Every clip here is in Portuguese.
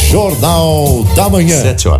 Jornal da Manhã.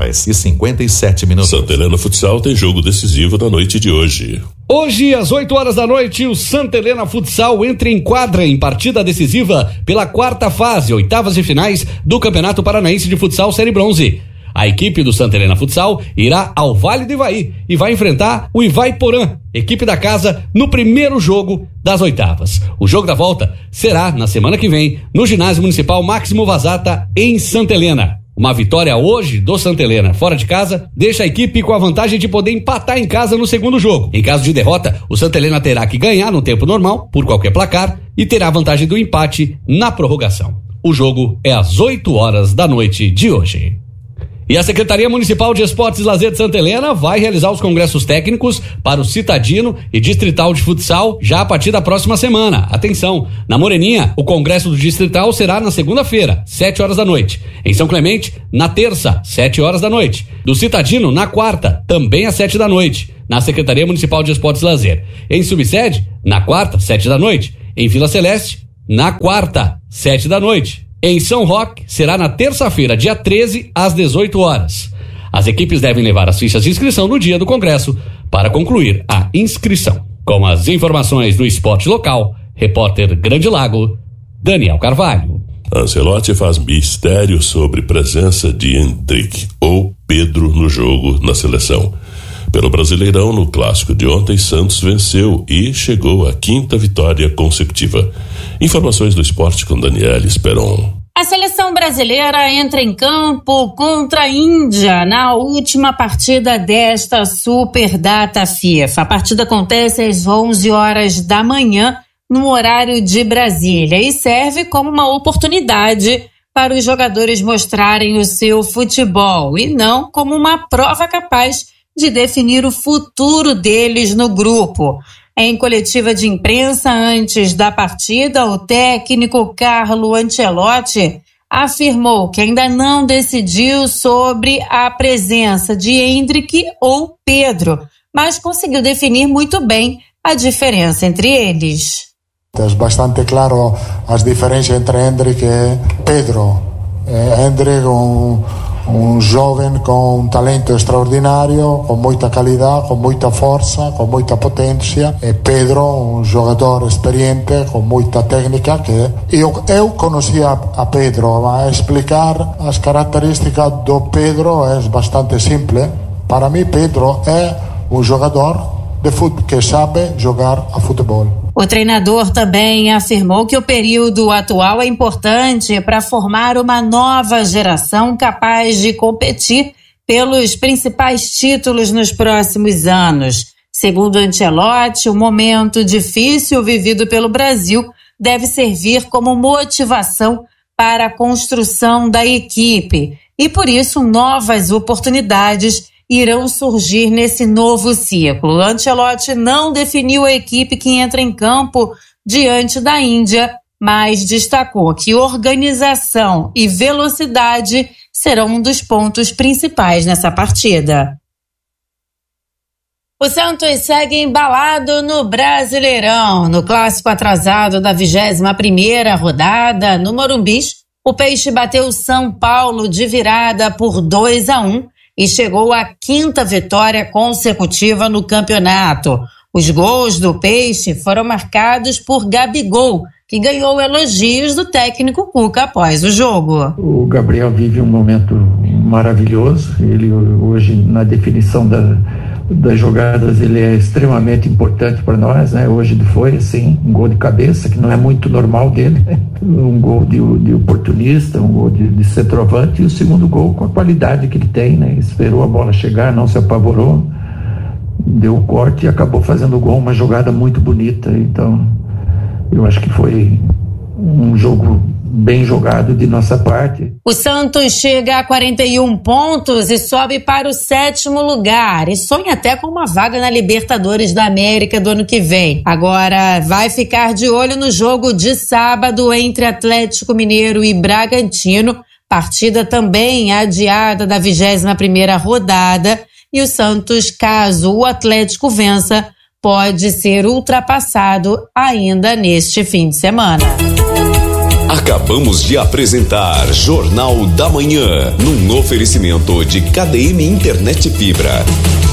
7h57. Santa Helena Futsal tem jogo decisivo na noite de hoje. Hoje, às 8h da noite, o Santa Helena Futsal entra em quadra em partida decisiva pela quarta fase, oitavas de finais do Campeonato Paranaense de Futsal Série Bronze. A equipe do Santa Helena Futsal irá ao Vale do Ivaí e vai enfrentar o Ivaiporã, equipe da casa, no primeiro jogo das oitavas. O jogo da volta será na semana que vem, no Ginásio Municipal Máximo Vazata, em Santa Helena. Uma vitória hoje do Santa Helena fora de casa deixa a equipe com a vantagem de poder empatar em casa no segundo jogo. Em caso de derrota, o Santa Helena terá que ganhar no tempo normal, por qualquer placar, e terá a vantagem do empate na prorrogação. O jogo é às 8h da noite de hoje. E a Secretaria Municipal de Esportes e Lazer de Santa Helena vai realizar os congressos técnicos para o Citadino e Distrital de Futsal já a partir da próxima semana. Atenção, na Moreninha, o congresso do Distrital será na segunda-feira, 7h da noite. Em São Clemente, na terça, 7h da noite. Do Citadino, na quarta, também às 7 da noite, na Secretaria Municipal de Esportes e Lazer. Em subsede, na quarta, 7 da noite. Em Vila Celeste, na quarta, 7 da noite. Em São Roque, será na terça-feira, dia 13, às 18h. As equipes devem levar as fichas de inscrição no dia do congresso para concluir a inscrição. Com as informações do esporte local, repórter Grande Lago, Daniel Carvalho. Ancelotti faz mistério sobre presença de Hendrick ou Pedro no jogo na seleção. Pelo Brasileirão, no clássico de ontem, Santos venceu e chegou à 5ª vitória consecutiva. Informações do esporte com Daniela Esperon. A seleção brasileira entra em campo contra a Índia na última partida desta Super Data FIFA. A partida acontece às 11h da manhã, no horário de Brasília, e serve como uma oportunidade para os jogadores mostrarem o seu futebol e não como uma prova capaz de definir o futuro deles no grupo. Em coletiva de imprensa antes da partida, o técnico Carlo Ancelotti afirmou que ainda não decidiu sobre a presença de Hendrick ou Pedro, mas conseguiu definir muito bem a diferença entre eles. É bastante claro as diferenças entre Hendrick e Pedro. Hendrick um jovem com um talento extraordinário, com muita qualidade, com muita força, com muita potência. E Pedro, um jogador experiente, com muita técnica. Que eu conhecia a Pedro, mas explicar as características do Pedro é bastante simples. Para mim, Pedro é um jogador de futebol que sabe jogar a futebol. O treinador também afirmou que o período atual é importante para formar uma nova geração capaz de competir pelos principais títulos nos próximos anos. Segundo Ancelotti, o momento difícil vivido pelo Brasil deve servir como motivação para a construção da equipe e, por isso, novas oportunidades irão surgir nesse novo ciclo. Ancelotti não definiu a equipe que entra em campo diante da Índia, mas destacou que organização e velocidade serão um dos pontos principais nessa partida. O Santos segue embalado no Brasileirão. No clássico atrasado da 21ª rodada, no Morumbi, o Peixe bateu São Paulo de virada por 2-1 e chegou à 5ª vitória consecutiva no campeonato. Os gols do Peixe foram marcados por Gabigol, que ganhou elogios do técnico Cuca após o jogo. O Gabriel vive um momento maravilhoso. Ele hoje, na definição das jogadas, ele é extremamente importante para nós, né? Hoje foi assim, um gol de cabeça, que não é muito normal dele, né? Um gol de oportunista, um gol de centroavante, e o segundo gol com a qualidade que ele tem, né? Esperou a bola chegar, não se apavorou, deu o corte e acabou fazendo o gol, uma jogada muito bonita. Então eu acho que foi um jogo bem jogado de nossa parte. O Santos chega a 41 pontos e sobe para o 7º lugar e sonha até com uma vaga na Libertadores da América do ano que vem. Agora vai ficar de olho no jogo de sábado entre Atlético Mineiro e Bragantino, partida também adiada da 21ª rodada, e o Santos, caso o Atlético vença, pode ser ultrapassado ainda neste fim de semana. Acabamos de apresentar Jornal da Manhã, num oferecimento de KDM Internet Fibra.